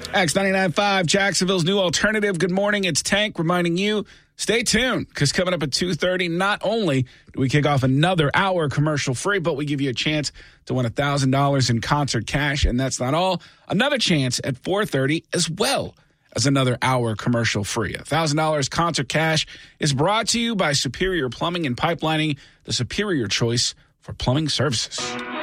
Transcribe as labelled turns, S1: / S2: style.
S1: X99.5, Jacksonville's new alternative. Good morning. It's Tank reminding you, stay tuned, because coming up at 2:30, not only do we kick off another hour commercial free, but we give you a chance to win $1,000 in concert cash. And that's not all. Another chance at 4:30 as well as another hour commercial free. $1,000 concert cash is brought to you by Superior Plumbing and Pipelining, the superior choice for plumbing services.